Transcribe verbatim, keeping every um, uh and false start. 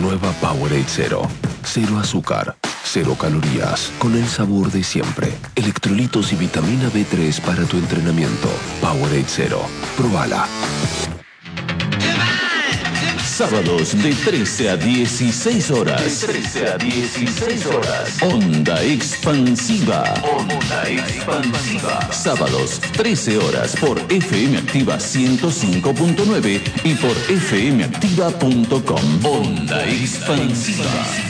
Nueva Powerade Cero. Cero azúcar, cero calorías, con el sabor de siempre. Electrolitos y vitamina B tres para tu entrenamiento. Powerade Cero. Probala. Sábados de trece a dieciséis horas. De trece a dieciséis horas. Onda Expansiva. Onda Expansiva. Sábados, trece horas por F M Activa ciento cinco punto nueve y por f m activa punto com. Onda Expansiva.